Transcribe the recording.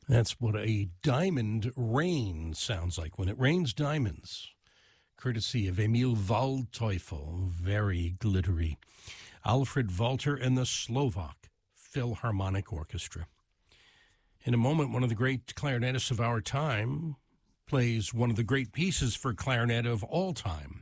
That's what a diamond rain sounds like when it rains diamonds. Courtesy of Emil Waldteufel, very glittery. Alfred Walter and the Slovak Philharmonic Orchestra. In a moment, one of the great clarinetists of our time plays one of the great pieces for clarinet of all time.